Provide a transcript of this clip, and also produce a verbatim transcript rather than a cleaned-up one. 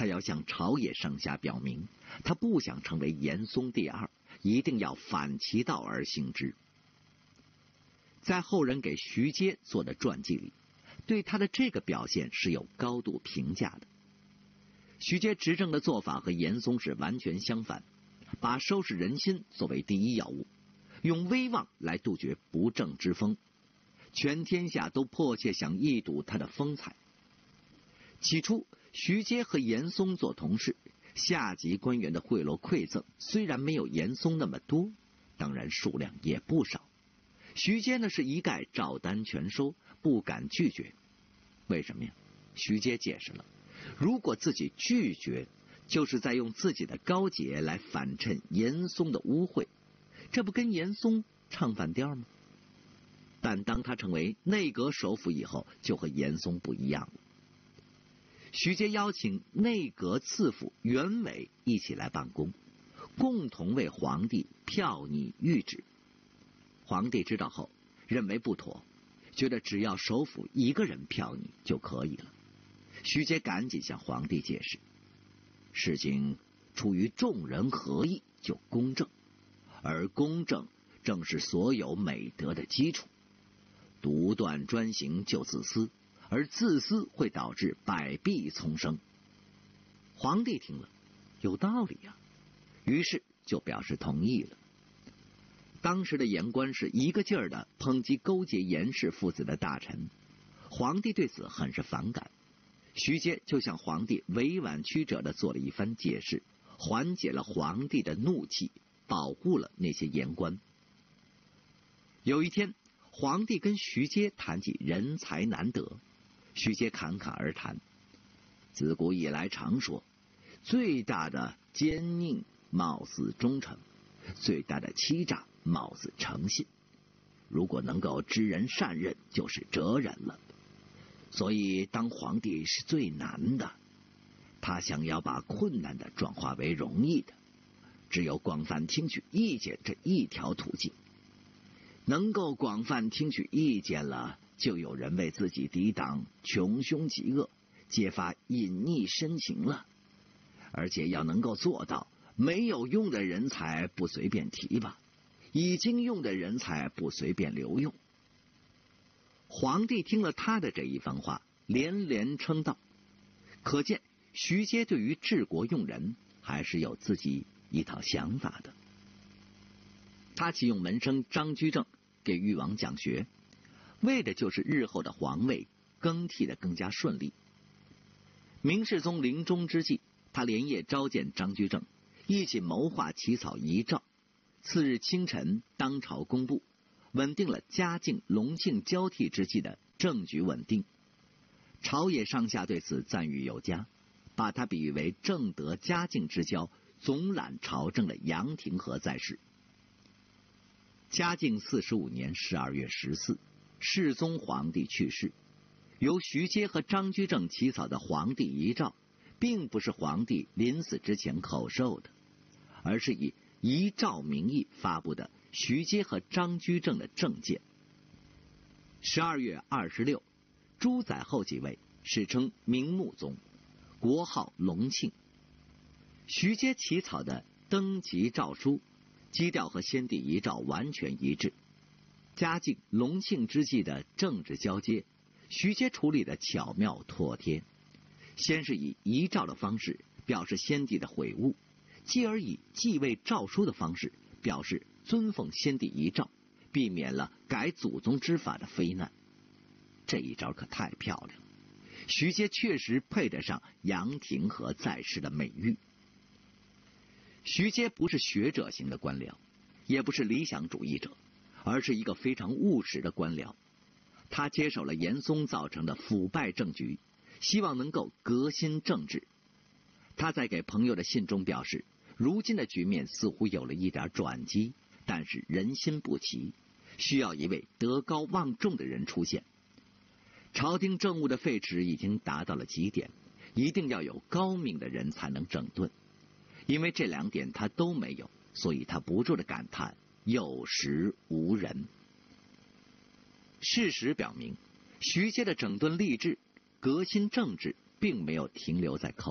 他要向朝野上下表明，他不想成为严嵩第二，一定要反其道而行之。在后人给徐阶做的传记里，对他的这个表现是有高度评价的。徐阶执政的做法和严嵩是完全相反，把收拾人心作为第一要务，用威望来杜绝不正之风，全天下都迫切想一睹他的风采。起初，徐阶和严嵩做同事，下级官员的贿赂馈赠虽然没有严嵩那么多，当然数量也不少。徐阶呢是一概照单全收，不敢拒绝。为什么呀？徐阶解释了，如果自己拒绝，就是在用自己的高洁来反衬严嵩的污秽，这不跟严嵩唱反调吗？但当他成为内阁首辅以后，就和严嵩不一样了。徐阶邀请内阁次辅袁伟一起来办公，共同为皇帝票拟谕旨。皇帝知道后认为不妥，觉得只要首辅一个人票拟就可以了。徐阶赶紧向皇帝解释，事情出于众人合意就公正，而公正正是所有美德的基础。独断专行就自私，而自私会导致百弊丛生。皇帝听了，有道理啊，于是就表示同意了。当时的言官是一个劲儿的抨击勾结严氏父子的大臣，皇帝对此很是反感。徐阶就向皇帝委婉曲折的做了一番解释，缓解了皇帝的怒气，保护了那些言官。有一天，皇帝跟徐阶谈起人才难得，徐阶侃侃而谈，自古以来常说，最大的奸佞貌似忠诚，最大的欺诈貌似诚信，如果能够知人善任，就是哲人了。所以当皇帝是最难的，他想要把困难的转化为容易的，只有广泛听取意见这一条途径。能够广泛听取意见了，就有人为自己抵挡穷凶极恶，揭发隐匿深情了。而且要能够做到，没有用的人才不随便提拔，已经用的人才不随便留用。皇帝听了他的这一番话，连连称道，可见徐阶对于治国用人还是有自己一套想法的。他启用门生张居正给誉王讲学，为的就是日后的皇位更替的更加顺利。明世宗临终之际，他连夜召见张居正，一起谋划起草遗诏。次日清晨当朝公布，稳定了嘉靖、隆庆交替之际的政局稳定。朝野上下对此赞誉有加，把他比喻为正德嘉靖之交，总揽朝政的杨廷和在世。嘉靖四十五年十二月十四，世宗皇帝去世，由徐阶和张居正起草的皇帝遗诏，并不是皇帝临死之前口授的，而是以遗诏名义发布的徐阶和张居正的政见。十二月二十六，朱载后即位，史称明穆宗，国号隆庆。徐阶起草的登基诏书基调和先帝遗诏完全一致。嘉靖、隆庆之际的政治交接，徐阶处理的巧妙妥帖。先是以遗诏的方式表示先帝的悔悟，继而以继位诏书的方式表示尊奉先帝遗诏，避免了改祖宗之法的非难。这一招可太漂亮，徐阶确实配得上杨廷和在世的美誉。徐阶不是学者型的官僚，也不是理想主义者，而是一个非常务实的官僚。他接手了严嵩造成的腐败政局，希望能够革新政治。他在给朋友的信中表示，如今的局面似乎有了一点转机，但是人心不齐，需要一位德高望重的人出现。朝廷政务的废弛已经达到了极点，一定要有高明的人才能整顿。因为这两点他都没有，所以他不住地感叹有时无人。事实表明，徐阶的整顿吏治、革新政治并没有停留在口